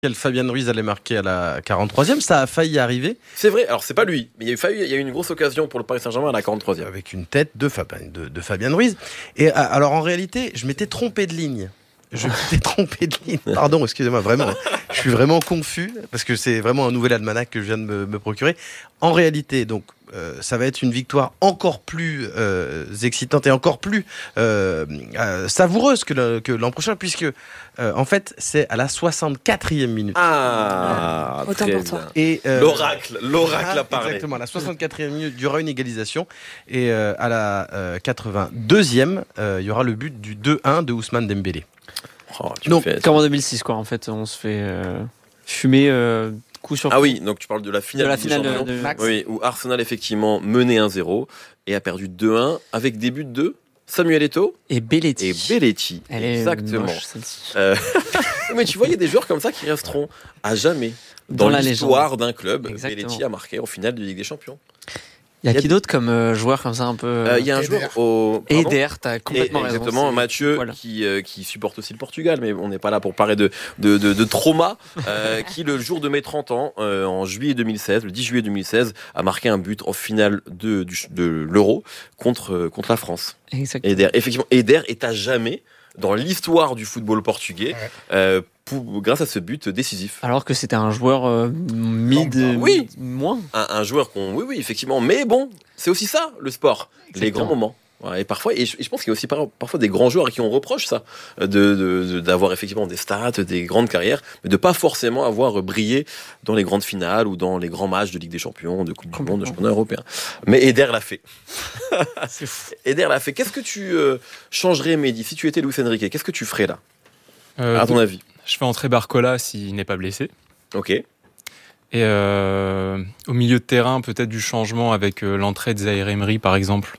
Fabien Ruiz allait marquer à la 43e, ça a failli arriver. C'est vrai, alors c'est pas lui, mais il y a eu une grosse occasion pour le Paris Saint-Germain à la 43e. Avec une tête de Fabien Ruiz. Et alors en réalité, je m'étais trompé de ligne. Pardon, excusez-moi, vraiment. Je suis vraiment confus parce que c'est vraiment un nouvel almanach que je viens de me procurer. En réalité, donc, ça va être une victoire encore plus excitante et encore plus savoureuse que l'an prochain, puisque en fait, c'est à la 64e minute. Ah, autant très pour toi. bien. Et, l'oracle a parlé. Exactement, à la 64e minute, il y aura une égalisation. Et à la 82e, il y aura le but du 2-1 de Ousmane Dembélé. Donc, comme en 2006, quoi. En fait, on se fait fumer coup sur coup. Ah oui, donc tu parles de la finale, de Max. Oui, où Arsenal effectivement menait 1-0 et a perdu 2-1 avec des buts de Samuel Eto'o et Belletti. Elle exactement. Moche, celle-ci. Mais tu vois, il y a des joueurs comme ça qui resteront à jamais dans la l'histoire d'un club. Exactement. Belletti a marqué en finale de Ligue des Champions. Il y a qui d'autre comme joueur comme ça un peu Il y a un joueur au Eder, t'as complètement raison. Exactement, Mathieu voilà. qui supporte aussi le Portugal, mais on n'est pas là pour parler de trauma, qui le jour de mes 30 ans, en juillet 2016, le 10 juillet 2016, a marqué un but en finale de l'Euro contre la France. Exactement. Eder est à jamais dans l'histoire du football portugais. Grâce à ce but décisif. Alors que c'était un joueur oui. moins. Un joueur oui, effectivement. Mais bon, c'est aussi ça, le sport. Exactement. Les grands moments. Ouais, et parfois, je pense qu'il y a aussi parfois des grands joueurs à qui on reproche ça, d'avoir effectivement des stats, des grandes carrières, mais de pas forcément avoir brillé dans les grandes finales ou dans les grands matchs de Ligue des Champions, de Coupe du Monde, de Championnat européen. Mais Eder l'a fait. C'est fou. Eder l'a fait. Qu'est-ce que tu changerais, Mehdi, si tu étais Luis Enrique? Qu'est-ce que tu ferais là, à ton avis? Je fais entrer Barcola s'il n'est pas blessé. Ok. Et au milieu de terrain, peut-être du changement avec l'entrée de Zaïre Emery, par exemple,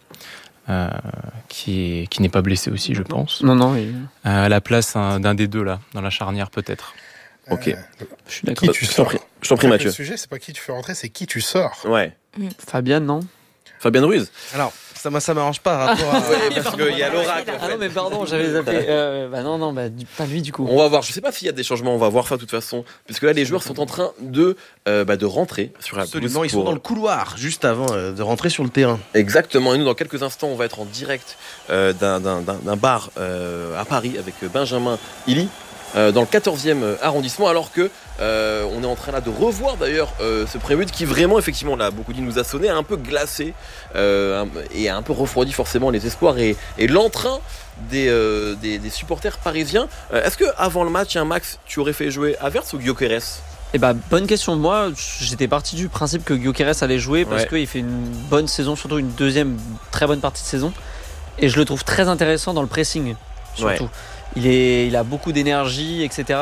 qui n'est pas blessé aussi, je pense. Non. À la place d'un des deux, là, dans la charnière, peut-être. Ok. Je suis d'accord. Je t'en prie, Mathieu. Le sujet, c'est pas qui tu fais rentrer, c'est qui tu sors. Ouais. Fabien, non. Fabien Ruiz. Alors, ça m'arrange pas. Rapport à... Oui, parce qu'il y a l'oracle. En fait. Ah non, mais pardon, j'avais zappé. Pas lui du coup. On va voir. Je sais pas s'il y a des changements. On va voir ça de toute façon, puisque là, les joueurs sont en train de rentrer sur la pelouse. Absolument, ils sont dans le couloir juste avant de rentrer sur le terrain. Exactement. Et nous, dans quelques instants, on va être en direct d'un bar à Paris avec Benjamin Illy. Dans le 14e arrondissement, alors que on est en train là de revoir d'ailleurs ce prélude qui vraiment, effectivement, là, beaucoup dit nous a sonné, a un peu glacé et a un peu refroidi forcément les espoirs et l'entrain des supporters parisiens. Est-ce que avant le match, Max, tu aurais fait jouer Havertz ou Gyökeres? Bonne question de moi. J'étais parti du principe que Gyökeres allait jouer parce qu'il fait une bonne saison, surtout une deuxième très bonne partie de saison, et je le trouve très intéressant dans le pressing surtout. Il a beaucoup d'énergie, etc.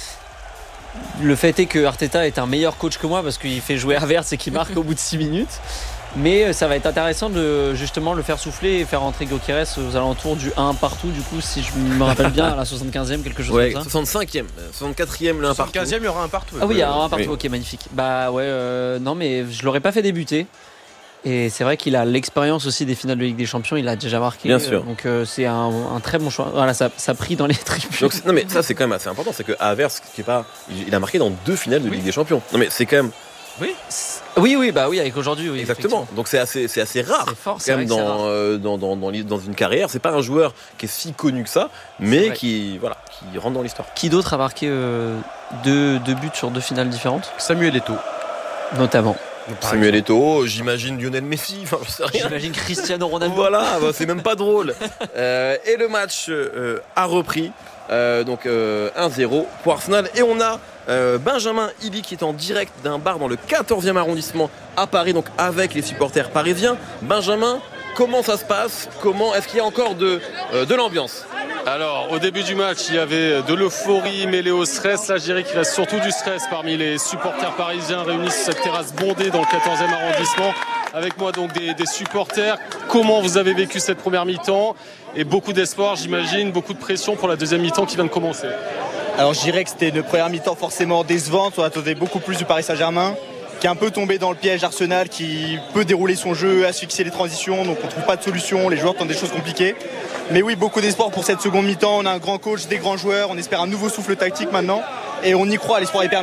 Le fait est que Arteta est un meilleur coach que moi parce qu'il fait jouer Havertz et qu'il marque au bout de 6 minutes. Mais ça va être intéressant de justement le faire souffler et faire rentrer Gyökeres aux alentours du 1 partout. Du coup, si je me rappelle bien, à la 75e, quelque chose comme ça. 65e, 64e, le 1 partout. 15e, il y aura un partout. Ah oui, il y a un partout, ok, magnifique. Non, mais je l'aurais pas fait débuter. Et c'est vrai qu'il a l'expérience aussi des finales de Ligue des Champions, il a déjà marqué. Bien sûr. Donc c'est un très bon choix. Voilà, ça pris dans les tribunes. Donc, non, mais ça, c'est quand même assez important. C'est que Havertz, il a marqué dans 2 finales de Ligue des Champions. Non, mais c'est quand même. Oui, avec aujourd'hui. Oui, exactement. Donc c'est assez rare. C'est fort, quand même dans une carrière. C'est pas un joueur qui est si connu que ça, mais qui rentre dans l'histoire. Qui d'autre a marqué 2 buts sur 2 finales différentes? Samuel Eto'o. Notamment. Samuel Eto'o, j'imagine Lionel Messi, enfin je sais rien. J'imagine Cristiano Ronaldo. Voilà, c'est même pas drôle. Et le match a repris, donc 1-0 pour Arsenal. Et on a Benjamin Illy qui est en direct d'un bar dans le 14e arrondissement à Paris, donc avec les supporters parisiens. Benjamin, comment ça se passe? Est-ce qu'il y a encore de l'ambiance? Alors, au début du match, il y avait de l'euphorie mêlée au stress. Là, je dirais qu'il reste surtout du stress parmi les supporters parisiens réunis sur cette terrasse bondée dans le 14e arrondissement. Avec moi, donc, des supporters. Comment vous avez vécu cette première mi-temps? Et beaucoup d'espoir, j'imagine, beaucoup de pression pour la deuxième mi-temps qui vient de commencer. Alors, je dirais que c'était une première mi-temps forcément décevante. On attendait beaucoup plus du Paris Saint-Germain, qui est un peu tombé dans le piège Arsenal, qui peut dérouler son jeu, asphyxier les transitions, donc on ne trouve pas de solution, les joueurs tentent des choses compliquées. Mais oui, beaucoup d'espoir pour cette seconde mi-temps, on a un grand coach, des grands joueurs, on espère un nouveau souffle tactique maintenant, et on y croit, l'espoir est permis.